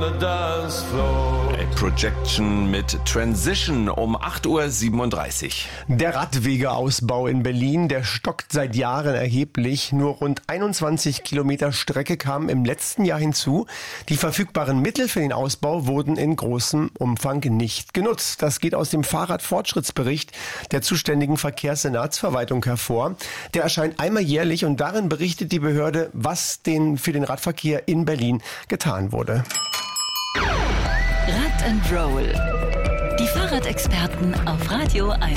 on the dance floor. Projection mit Transition um 8.37 Uhr. Der Radwegeausbau in Berlin, der stockt seit Jahren erheblich. Nur rund 21 Kilometer Strecke kamen im letzten Jahr hinzu. Die verfügbaren Mittel für den Ausbau wurden in großem Umfang nicht genutzt. Das geht aus dem Fahrradfortschrittsbericht der zuständigen Verkehrssenatsverwaltung hervor. Der erscheint einmal jährlich und darin berichtet die Behörde, was für den Radverkehr in Berlin getan wurde. Rad and Roll. Die Fahrradexperten auf Radio 1.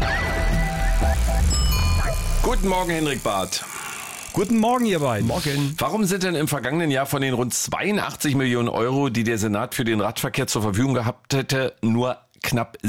Guten Morgen, Henrik Barth. Guten Morgen, ihr beiden. Morgen. Warum sind denn im vergangenen Jahr von den rund 82 Millionen Euro, die der Senat für den Radverkehr zur Verfügung gehabt hätte, nur knapp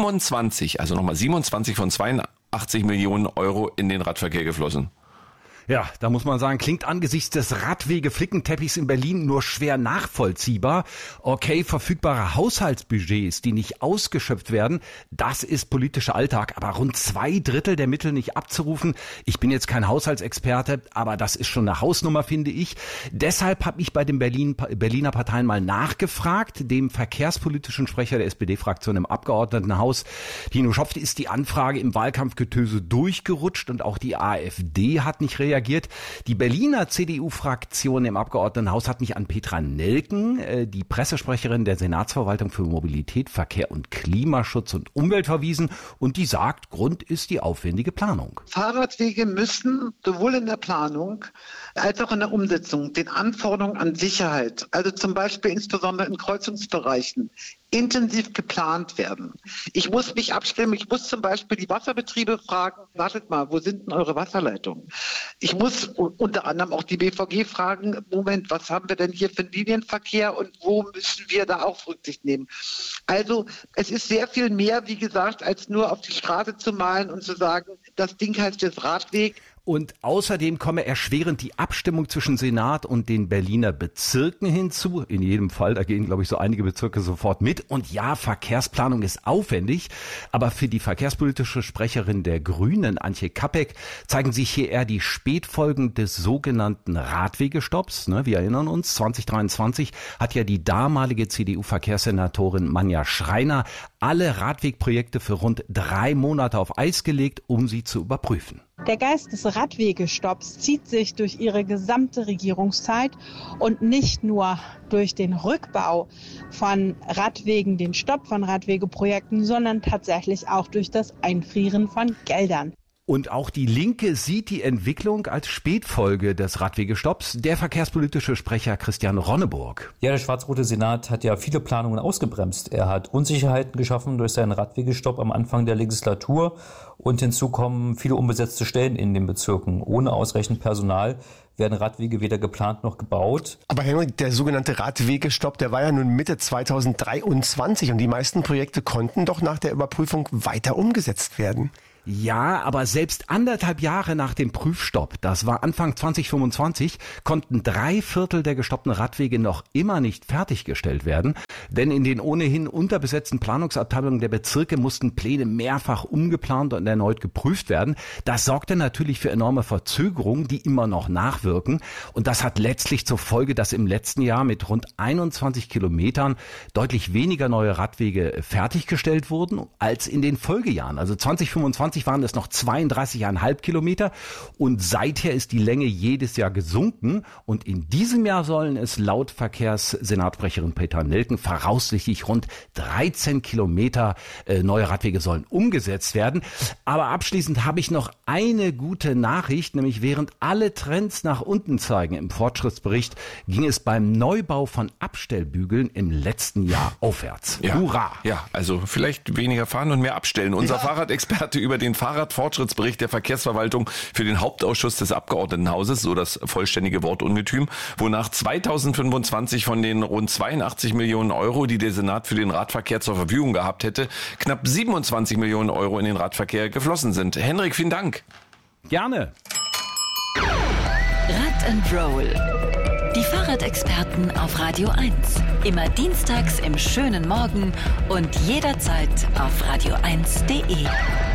27, also nochmal 27 von 82 Millionen Euro in den Radverkehr geflossen? Ja, da muss man sagen, klingt angesichts des Radwege-Flickenteppichs in Berlin nur schwer nachvollziehbar. Okay, verfügbare Haushaltsbudgets, die nicht ausgeschöpft werden, das ist politischer Alltag. Aber rund 2/3 der Mittel nicht abzurufen, ich bin jetzt kein Haushaltsexperte, aber das ist schon eine Hausnummer, finde ich. Deshalb habe ich bei den Berliner Parteien mal nachgefragt. Dem verkehrspolitischen Sprecher der SPD-Fraktion im Abgeordnetenhaus, Tino Schopf, ist die Anfrage im Wahlkampfgetöse durchgerutscht und auch die AfD hat nicht reagiert. Die Berliner CDU-Fraktion im Abgeordnetenhaus hat mich an Petra Nelken, die Pressesprecherin der Senatsverwaltung für Mobilität, Verkehr und Klimaschutz und Umwelt, verwiesen und die sagt, Grund ist die aufwendige Planung. Fahrradwege müssen sowohl in der Planung als auch in der Umsetzung den Anforderungen an Sicherheit, also zum Beispiel insbesondere in Kreuzungsbereichen, intensiv geplant werden. Ich muss mich abstimmen, ich muss zum Beispiel die Wasserbetriebe fragen, wartet mal, wo sind denn eure Wasserleitungen? Ich muss unter anderem auch die BVG fragen, Moment, was haben wir denn hier für einen Linienverkehr und wo müssen wir da auch Rücksicht nehmen? Also es ist sehr viel mehr, wie gesagt, als nur auf die Straße zu malen und zu sagen, das Ding heißt jetzt Radweg. Und außerdem komme erschwerend die Abstimmung zwischen Senat und den Berliner Bezirken hinzu. In jedem Fall, da gehen, glaube ich, so einige Bezirke sofort mit. Und ja, Verkehrsplanung ist aufwendig. Aber für die verkehrspolitische Sprecherin der Grünen, Antje Kappeck, zeigen sich hier eher die Spätfolgen des sogenannten Radwegestopps. Wir erinnern uns, 2023 hat ja die damalige CDU-Verkehrssenatorin Manja Schreiner alle Radwegprojekte für rund 3 Monate auf Eis gelegt, um sie zu überprüfen. Der Geist des Radwegestopps zieht sich durch ihre gesamte Regierungszeit und nicht nur durch den Rückbau von Radwegen, den Stopp von Radwegeprojekten, sondern tatsächlich auch durch das Einfrieren von Geldern. Und auch die Linke sieht die Entwicklung als Spätfolge des Radwegestopps. Der verkehrspolitische Sprecher Christian Ronneburg. Ja, der schwarz-rote Senat hat ja viele Planungen ausgebremst. Er hat Unsicherheiten geschaffen durch seinen Radwegestopp am Anfang der Legislatur. Und hinzu kommen viele unbesetzte Stellen in den Bezirken. Ohne ausreichend Personal werden Radwege weder geplant noch gebaut. Aber Henrik, der sogenannte Radwegestopp, der war ja nun Mitte 2023 und die meisten Projekte konnten doch nach der Überprüfung weiter umgesetzt werden. Ja, aber selbst 1,5 Jahre nach dem Prüfstopp, das war Anfang 2025, konnten 3/4 der gestoppten Radwege noch immer nicht fertiggestellt werden. Denn in den ohnehin unterbesetzten Planungsabteilungen der Bezirke mussten Pläne mehrfach umgeplant und erneut geprüft werden. Das sorgte natürlich für enorme Verzögerungen, die immer noch nachwirken. Und das hat letztlich zur Folge, dass im letzten Jahr mit rund 21 Kilometern deutlich weniger neue Radwege fertiggestellt wurden als in den Folgejahren. Also 2025 waren es noch 32,5 Kilometer und seither ist die Länge jedes Jahr gesunken und in diesem Jahr sollen es laut Verkehrssenatsprecherin Petra Nelken voraussichtlich rund 13 Kilometer neue Radwege sollen umgesetzt werden. Aber abschließend habe ich noch eine gute Nachricht, nämlich während alle Trends nach unten zeigen im Fortschrittsbericht, ging es beim Neubau von Abstellbügeln im letzten Jahr aufwärts. Ja, Hurra! Ja, also vielleicht weniger fahren und mehr abstellen. Unser Fahrradexperte über den Fahrradfortschrittsbericht der Verkehrsverwaltung für den Hauptausschuss des Abgeordnetenhauses, so das vollständige Wortungetüm, wonach 2025 von den rund 82 Millionen Euro, die der Senat für den Radverkehr zur Verfügung gehabt hätte, knapp 27 Millionen Euro in den Radverkehr geflossen sind. Henrik, vielen Dank. Gerne. Rad and Roll. Die Fahrradexperten auf Radio 1. Immer dienstags im schönen Morgen und jederzeit auf radio1.de.